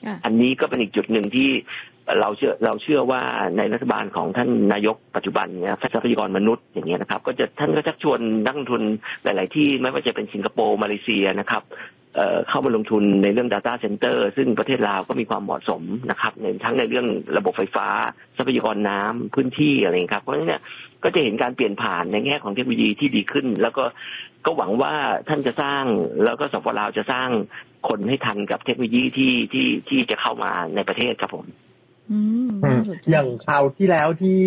อันนี้ก็เป็นอีกจุดหนึ่งที่เราเชื่อว่าในรัฐบาลของท่านนายกปัจจุบันเนี่ยทรัพยากรมนุษย์อย่างเงี้ยนะครับท่านก็ชักชวนนักลงทุนหลาย ๆที่ไม่ว่าจะเป็นสิงคโปร์มาเลเซียนะครับเข้ามาลงทุนในเรื่อง Data Center ซึ่งประเทศลาวก็มีความเหมาะสมนะครับทั้งในเรื่องระบบไฟฟ้าทรัพยากรน้ำพื้นที่อะไรครับเพราะฉะนั้นเนี่ยก็จะเห็นการเปลี่ยนผ่านในแง่ของเทคโนโลยีที่ดีขึ้นแล้วก็หวังว่าท่านจะสร้างแล้วก็สปป.ลาวจะสร้างคนให้ทันกับเทคโนโลยีที่จะเข้ามาในประเทศครับผมอย่างคราวที่แล้วที่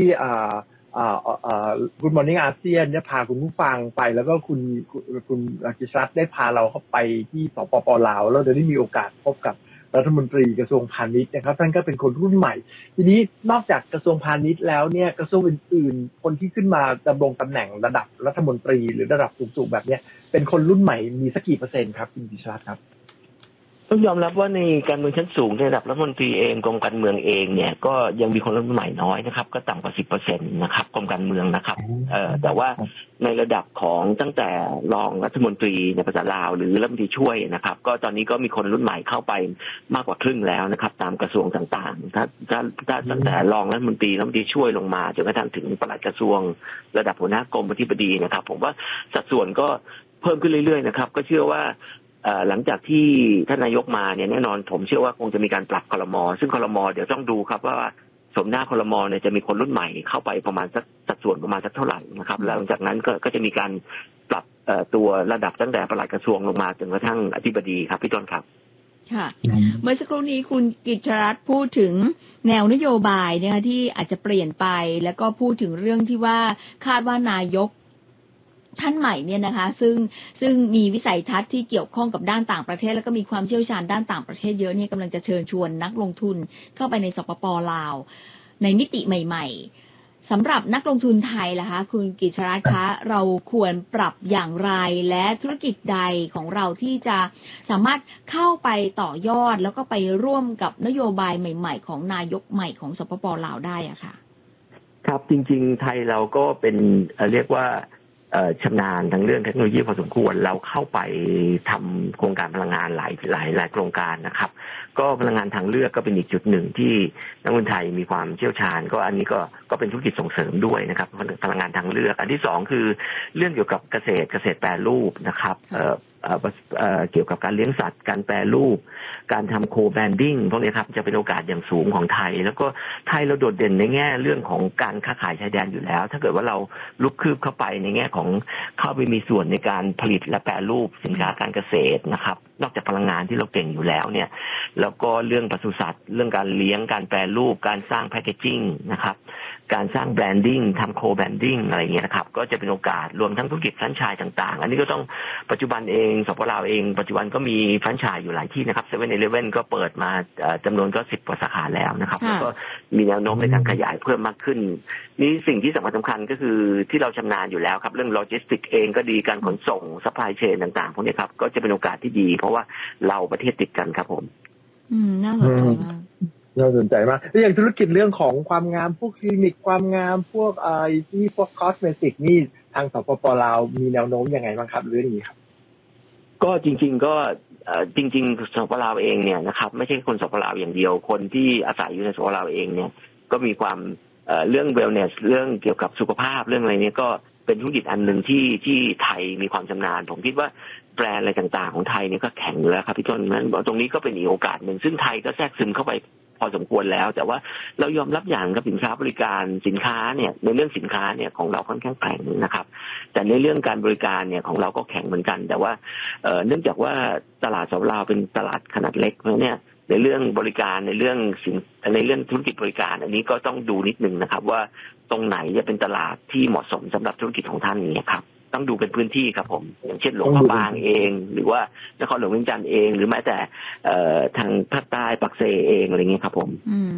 Good Morning อาเซียนเนี่ยพาคุณผู้ฟังไปแล้วก็คุณกิษรัตน์ได้พาเราเข้าไปที่สปป.ลาวแล้วได้มีโอกาสพบกับรัฐมนตรีกระทรวงพาณิชย์นะครับท่านก็เป็นคนรุ่นใหม่ทีนี้นอกจากกระทรวงพาณิชย์แล้วเนี่ยกระทรวงอื่นๆคนที่ขึ้นมาดำรงตำแหน่งระดับรัฐมนตรีหรือระดับสูงๆแบบนี้เป็นคนรุ่นใหม่มีสักกี่เปอร์เซ็นต์ครับคุณกิษรัตน์ครับต้องยอมรับว่าในการเมืองชั้นสูงในระดับรัฐมนตรีเองกรมการเมืองเองเนี่ยก็ยังมีคนรุ่นใหม่น้อยนะครับก็ต่ำกว่า 10% นะครับกรมการเมืองนะครับแต่ว่าในระดับของตั้งแต่รองรัฐมนตรีในภาษาลาวหรือรัฐมนตรีช่วยนะครับก็ตอนนี้ก็มีคนรุ่นใหม่เข้าไปมากกว่าครึ่งแล้วนะครับตามกระทรวงต่างๆถ้าตั้งแต่รองรัฐมนตรีช่วยลงมาจนกระทั่งถึงปลัดกระทรวงระดับหัวหน้ากรมอธิบดีนะครับผมว่าสัดส่วนก็เพิ่มขึ้นเรื่อยๆนะครับก็เชื่อว่าหลังจากที่ท่านนายกมาเนี่ยแน่นอนผมเชื่อว่าคงจะมีการปรับครม.ซึ่งครม.เดี๋ยวต้องดูครับว่าสมหน้าครม.เนี่ยจะมีคนรุ่นใหม่เข้าไปประมาณสัดส่วนประมาณสักเท่าไหร่นะครับแล้วหลังจากนั้นก็จะมีการปรับตัวระดับตั้งแต่ปลัดกระทรวงลงมาจนกระทั่งอธิบดีครับพี่ต้นครับค่ะเมื่อสักครู่นี้คุณกิจรัตน์พูดถึงแนวนโยบายนะคะที่อาจจะเปลี่ยนไปแล้วก็พูดถึงเรื่องที่ว่าคาดว่านายกท่านใหม่เนี่ยนะคะซึ่งมีวิสัยทัศน์ที่เกี่ยวข้องกับด้านต่างประเทศแล้วก็มีความเชี่ยวชาญด้านต่างประเทศเยอะเนี่ยกำลังจะเชิญชวนนักลงทุนเข้าไปในสปป.ลาวในมิติใหม่ๆสำหรับนักลงทุนไทยล่ะคะคุณกิจรัตน์คะเราควรปรับอย่างไรและธุรกิจใดของเราที่จะสามารถเข้าไปต่อยอดแล้วก็ไปร่วมกับนโยบายใหม่ๆของนายกใหม่ของสปป.ลาวได้อะค่ะครับจริงๆไทยเราก็เป็นเรียกว่าชำนาญทั้งเรื่องเทคโนโลยีพอสมควรเราเข้าไปทำโครงการพลังงานหลายโครงการนะครับก็พลังงานทางเลือกก็เป็นอีกจุดหนึ่งที่นักลงทุนไทยมีความเชี่ยวชาญก็อันนี้ก็เป็นธุรกิจส่งเสริมด้วยนะครับพลังงานทางเลือกอันที่สองคือเรื่องเกี่ยวกับเกษตรแปรรูปนะครับเกี่ยวกับการเลี้ยงสัตว์การแปรรูปการทำโคแบรนดิ้งพวกนี้ครับจะเป็นโอกาสอย่างสูงของไทยแล้วก็ไทยเราโดดเด่นในแง่เรื่องของการค้าขายชายแดนอยู่แล้วถ้าเกิดว่าเราลุกคืบเข้าไปในแง่ของเข้าไปมีส่วนในการผลิตและแปรรูปสินค้าการเกษตรนะครับนอกจากพลังงานที่เราเก่งอยู่แล้วเนี่ยแล้วก็เรื่องปศุสัตว์เรื่องการเลี้ยงการแปรรูปการสร้างแพคเกจิ้งนะครับการสร้างแบรนดิ้งทำโคแบรนดิ้งอะไรอย่างเงี้ยนะครับก็จะเป็นโอกาสรวมทั้งธุรกิจแฟรนไชส์ต่างๆอันนี้ก็ต้องปัจจุบันเองสปป.ลาวเองปัจจุบันก็มีแฟรนไชส์อยู่หลายที่นะครับ 7-Eleven ก็เปิดมาจำนวนก็10กว่าสาขาแล้วนะครับแล้วก็มีแนวโน้มในการขยายเพิ่มมากขึ้นนี่สิ่งที่สำคัญก็คือที่เราชำนาญอยู่แล้วครับเรื่องโลจิสติกเองก็ดีการขนส่งซัพพลายเชนต่างๆพวกนี้ครับก็จะเป็นโอกาสที่ดีเพราะว่าเราประเทศติดกันครับผมน่าสนใจมากน่าสนใจมากแล้วอย่างธุรกิจเรื่องของความงามพวกคลินิกความงามพวกที่พวกคอสเมติกนี่ทางสปป.ลาวมีแนวโน้มยังไงบ้างครับเรื่องนี้ครับก็จริงๆสปป.ลาวเองเนี่ยนะครับไม่ใช่คนสปป.ลาวอย่างเดียวคนที่อาศัยอยู่ในสปป.ลาวเองเนี่ยก็มีความเรื่อง wellness เรื่องเกี่ยวกับสุขภาพเรื่องอะไรนี้ก็เป็นธุรกิจอันหนึ่งที่ไทยมีความชำนาญผมคิดว่าแบรนด์อะไรต่างๆของไทยเนี่ยก็แข็งแล้วครับพี่ต้นนั้นตรงนี้ก็เป็นอีกโอกาสหนึ่งซึ่งไทยก็แทรกซึมเข้าไปพอสมควรแล้วแต่ว่าเรายอมรับอย่างกับสินค้าบริการสินค้าเนี่ยในเรื่องสินค้าเนี่ยของเราค่อนข้างแข็งนะครับแต่ในเรื่องการบริการเนี่ยของเราก็แข็งเหมือนกันแต่ว่าเนื่องจากว่าตลาดสปป.ลาวเป็นตลาดขนาดเล็กเพราะเนี่ยในเรื่องบริการในเรื่องธุรกิจบริการอันนี้ก็ต้องดูนิดนึงนะครับว่าตรงไหนจะเป็นตลาดที่เหมาะสมสำหรับธุรกิจของท่านนี้ครับต้องดูเป็นพื้นที่ครับผมอย่างเช่นหลวงพระบางเองหรือว่านครหลวงเวียงจันทร์เองหรือแม้แต่ทางภาคใต้ปักเซเองอะไรเงี้ยครับผม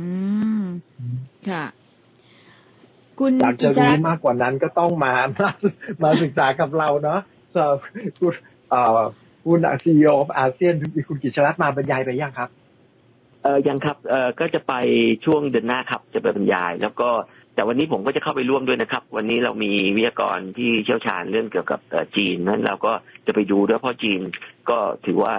ค่ะคุณอยากจะรู้มากกว่านั้นก็ต้องมาศึกษากับเราเนาะคุณCEO of ASEAN คุณกิจรัตน์มาบรรยายไปยังครับยังครับก็จะไปช่วงเดือนหน้าครับจะไปบรรยายแล้วก็แต่วันนี้ผมก็จะเข้าไปร่วมด้วยนะครับวันนี้เรามีวิทยากรที่เชี่ยวชาญเรื่องเกี่ยวกับจีนนั้นเราก็จะไปดูด้วยเพราะจีนก็ถือว่า